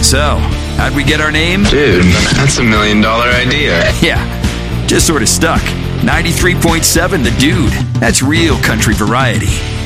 So, how'd we get our name? Dude, that's $1 million idea. Yeah, just sort of stuck. 93.7 The Dude. That's real country variety.